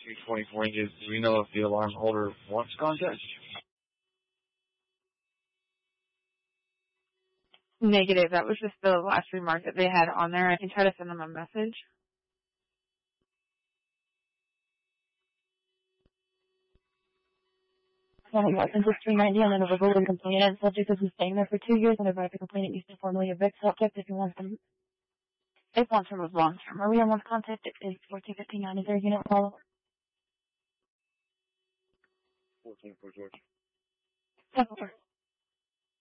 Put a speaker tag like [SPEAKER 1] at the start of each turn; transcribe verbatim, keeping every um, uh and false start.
[SPEAKER 1] two twenty-four inches. Do we know if the alarm holder wants contact?
[SPEAKER 2] Negative. That was just the last remark that they had on there. I can try to send them a message.
[SPEAKER 3] County License three ninety on the verbal and complainant. Subject has been staying there for two years and advised the complainant needs to formally evict subject if he wants to. If wants to move long term. Maria wants contact is fourteen fifty-nine. Is there a unit follow?
[SPEAKER 1] fourteen for George.
[SPEAKER 3] Over.